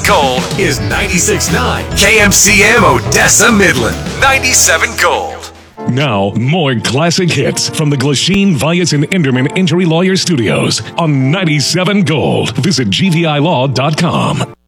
Gold is 96.9 KMCM Odessa Midland. 97 Gold. Now, more classic hits from the Glasheen, Vyas, and Enderman Injury Lawyer Studios on 97 Gold. Visit gvilaw.com.